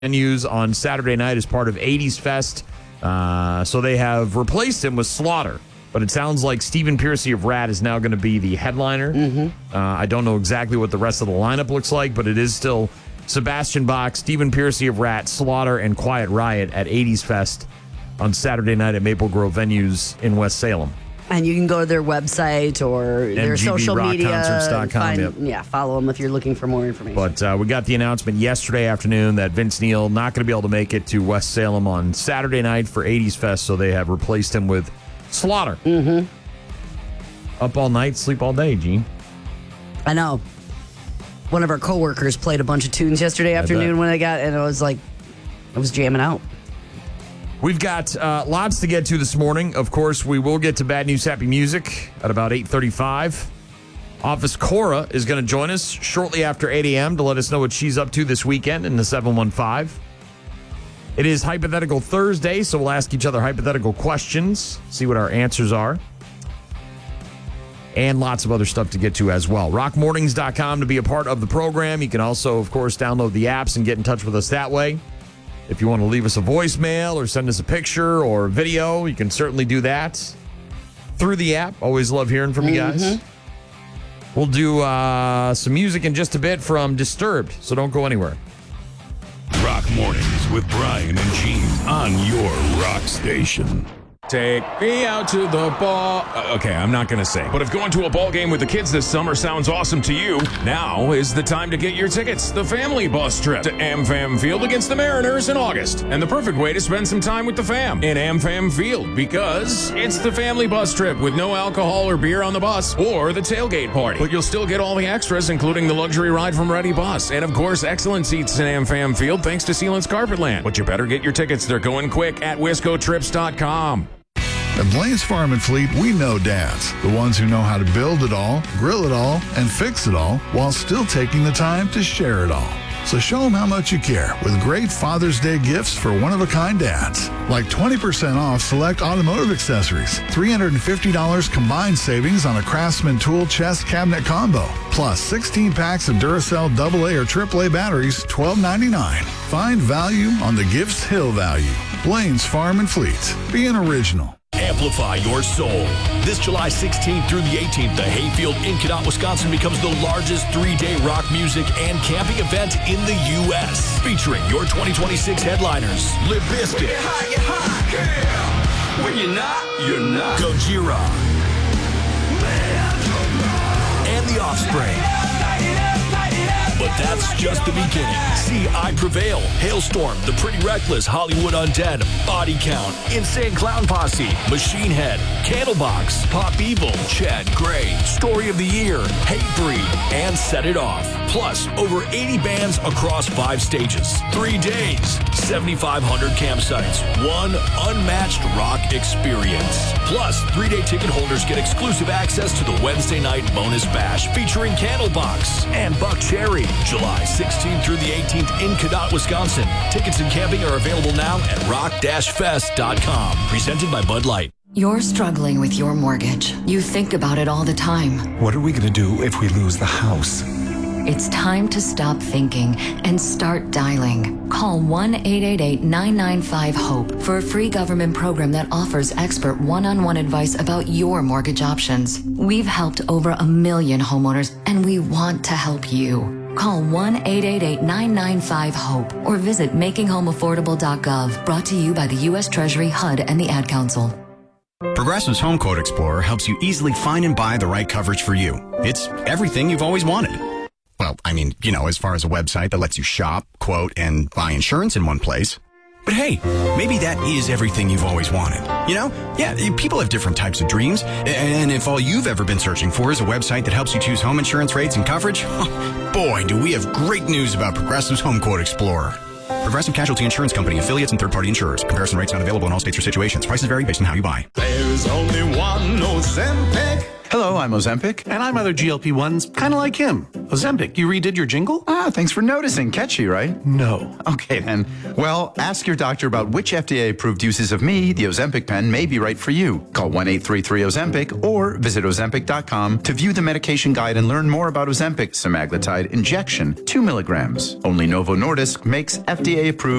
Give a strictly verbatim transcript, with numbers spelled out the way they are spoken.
venues on Saturday night as part of eighties Fest. Uh, so they have replaced him with Slaughter. But it sounds like Stephen Pearcy of Rat is now going to be the headliner. Mm-hmm. Uh, I don't know exactly what the rest of the lineup looks like, but it is still Sebastian Bach, Stephen Pearcy of Rat, Slaughter, and Quiet Riot at eighties Fest on Saturday night at Maple Grove venues in West Salem. And you can go to their website or their social media. M G B rock concerts dot com, find, yep. Yeah, follow them if you're looking for more information. But uh, we got the announcement yesterday afternoon that Vince Neil not going to be able to make it to West Salem on Saturday night for eighties Fest, so they have replaced him with Slaughter. Mm-hmm. Up all night, sleep all day, Gene. I know. One of our coworkers played a bunch of tunes yesterday afternoon when I got, and I was like, I was jamming out. We've got uh, lots to get to this morning. Of course, we will get to Bad News Happy Music at about eight thirty-five. Office Cora is going to join us shortly after eight a.m. to let us know what she's up to this weekend in the seven one five. It is Hypothetical Thursday, so we'll ask each other hypothetical questions, see what our answers are. And lots of other stuff to get to as well. rock mornings dot com to be a part of the program. You can also, of course, download the apps and get in touch with us that way. If you want to leave us a voicemail or send us a picture or video, you can certainly do that through the app. Always love hearing from you guys. Mm-hmm. We'll do uh, some music in just a bit from Disturbed, so don't go anywhere. Rock Mornings with Brian and Gene on your rock station. Take me out to the ball. Uh, okay, I'm not going to say. But if going to a ball game with the kids this summer sounds awesome to you, now is the time to get your tickets. The family bus trip to AmFam Field against the Mariners in August. And the perfect way to spend some time with the fam in AmFam Field, because it's the family bus trip with no alcohol or beer on the bus or the tailgate party. But you'll still get all the extras, including the luxury ride from Ready Bus. And of course, excellent seats in AmFam Field thanks to Sealant's Carpetland. But you better get your tickets. They're going quick at wisco trips dot com. At Blaine's Farm and Fleet, we know dads, the ones who know how to build it all, grill it all, and fix it all while still taking the time to share it all. So show them how much you care with great Father's Day gifts for one-of-a-kind dads. Like twenty percent off select automotive accessories, three hundred fifty dollars combined savings on a Craftsman tool chest cabinet combo, plus sixteen packs of Duracell double A or triple A batteries, twelve ninety-nine. Find value on the gifts he'll value. Blaine's Farm and Fleet. Be an original. Amplify your soul. This July sixteenth through the eighteenth, the Hayfield in Cadott, Wisconsin becomes the largest three-day rock music and camping event in the U S Featuring your twenty twenty-six headliners, Limp Bizkit. Get high, get high, yeah. When you're not, you're not. Gojira. And The Offspring. But that's just the beginning. See I Prevail, Hailstorm, The Pretty Reckless, Hollywood Undead, Body Count, Insane Clown Posse, Machine Head, Candlebox, Pop Evil, Chad Gray, Story of the Year, Hatebreed, and Set It Off. Plus, over eighty bands across five stages. Three days, seventy-five hundred campsites, one unmatched rock experience. Plus, three-day ticket holders get exclusive access to the Wednesday night bonus bash featuring Candlebox and Buck Cherry. July sixteenth through the eighteenth in Cadott, Wisconsin. Tickets and camping are available now at rock dash fest dot com. Presented by Bud Light. You're struggling with your mortgage. You think about it all the time. What are we going to do if we lose the house? It's time to stop thinking and start dialing. Call one eight eight eight, nine nine five, HOPE for a free government program that offers expert one-on-one advice about your mortgage options. We've helped over a million homeowners, and we want to help you. Call one eight eight eight, nine nine five, HOPE or visit making home affordable dot gov. Brought to you by the U S Treasury, H U D, and the Ad Council. Progressive's Home Quote Explorer helps you easily find and buy the right coverage for you. It's everything you've always wanted. Well, I mean, you know, as far as a website that lets you shop, quote, and buy insurance in one place. But hey, maybe that is everything you've always wanted. You know? Yeah, people have different types of dreams. And if all you've ever been searching for is a website that helps you choose home insurance rates and coverage, boy, do we have great news about Progressive's Home Quote Explorer. Progressive Casualty Insurance Company, affiliates, and third-party insurers. Comparison rates not available in all states or situations. Prices vary based on how you buy. There's only one Ozempic. Hello, I'm Ozempic. And I'm other G L P ones, kind of like him. Ozempic, you redid your jingle? Ah, thanks for noticing. Catchy, right? No. Okay, then. Well, ask your doctor about which F D A-approved uses of me, the Ozempic pen, may be right for you. Call one eight three three Ozempic or visit Ozempic dot com to view the medication guide and learn more about Ozempic semaglutide injection, two milligrams. Only Novo Nordisk makes F D A-approved